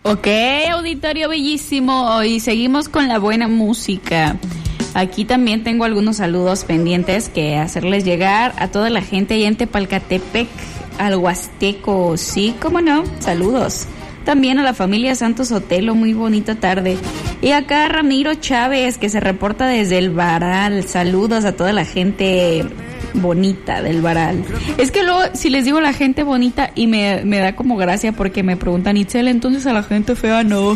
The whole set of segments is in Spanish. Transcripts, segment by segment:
Ok, auditorio bellísimo, y seguimos con la buena música. Aquí también tengo algunos saludos pendientes que hacerles llegar a toda la gente allá en Tepalcatepec, al Huasteco. Sí, cómo no, saludos. También a la familia Santos Sotelo, muy bonita tarde. Y acá Ramiro Chávez, que se reporta desde el Varal. Saludos a toda la gente bonita del Varal. Es que luego, si les digo la gente bonita, y me da como gracia porque me preguntan, Itzel, entonces a la gente fea no.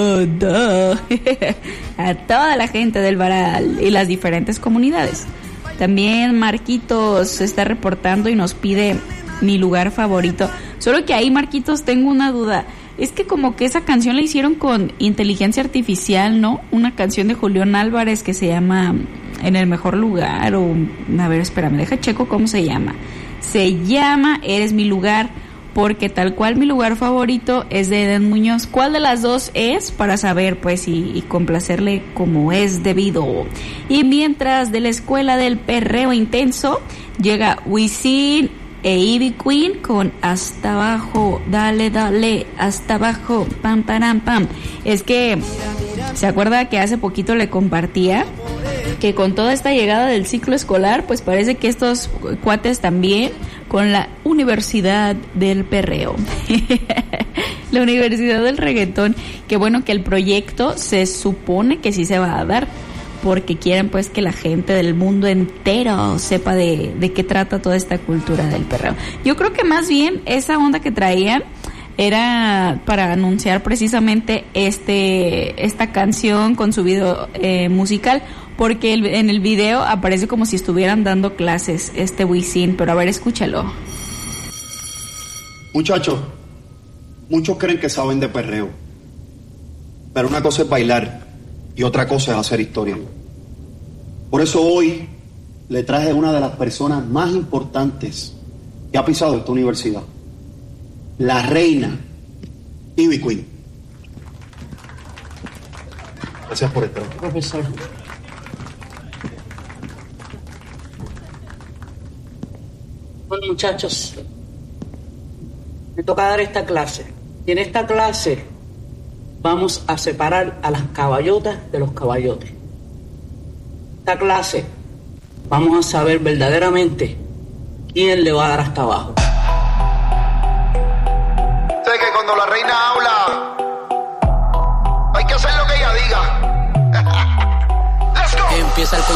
A toda la gente del Varal y las diferentes comunidades. También Marquitos se está reportando y nos pide mi lugar favorito. Solo que ahí, Marquitos, tengo una duda. Es que como que esa canción la hicieron con inteligencia artificial, ¿no? Una canción de Julián Álvarez que se llama En el mejor lugar, o... A ver, espérame, deja checo cómo se llama. Se llama Eres mi lugar, porque tal cual mi lugar favorito es de Eden Muñoz. ¿Cuál de las dos es? Para saber, pues, y complacerle como es debido. Y mientras, de la escuela del perreo intenso, llega Wisin e Ivy Queen con Hasta abajo, dale, dale, hasta abajo, pam, param, pam. Es que, ¿se acuerda que hace poquito le compartía que con toda esta llegada del ciclo escolar, pues parece que estos cuates también con la Universidad del Perreo, la Universidad del Reggaetón, que bueno, que el proyecto se supone que sí se va a dar, porque quieren pues que la gente del mundo entero sepa de qué trata toda esta cultura del perreo. Yo creo que más bien esa onda que traían era para anunciar precisamente esta canción con su video musical, porque en el video aparece como si estuvieran dando clases Wisin, pero a ver, escúchalo. Muchachos, muchos creen que saben de perreo, pero una cosa es bailar y otra cosa es hacer historia. Por eso hoy le traje una de las personas más importantes que ha pisado esta universidad, la reina Ivy Queen. Gracias por estar, profesor. Bueno, muchachos, me toca dar esta clase. Y en esta clase vamos a separar a las caballotas de los caballotes. Esta clase vamos a saber verdaderamente quién le va a dar hasta abajo. Sé que cuando la reina habla hay que hacer lo que ella diga. Let's go. Empieza el